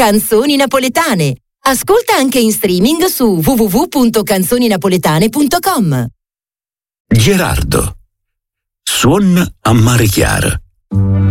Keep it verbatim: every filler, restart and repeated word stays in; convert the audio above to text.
Canzoni napoletane. Ascolta anche in streaming su w w w punto canzoni napoletane punto com. Gerardo. Suon a mare chiaro.